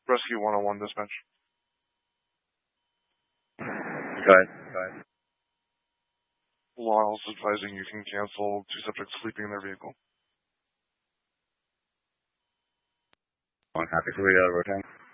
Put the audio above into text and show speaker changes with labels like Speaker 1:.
Speaker 1: Rescue 101 dispatch.
Speaker 2: Go ahead.
Speaker 1: Lyle's advising you can cancel 2 subjects sleeping in their vehicle.
Speaker 2: I'm happy for you, Rotan.